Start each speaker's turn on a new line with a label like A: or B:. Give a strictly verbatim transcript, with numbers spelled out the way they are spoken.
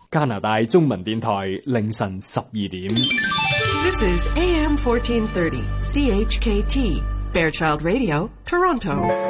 A: 加拿大中文電台凌晨十二點。
B: This is A M fourteen thirty C H K T Fairchild Radio, Toronto.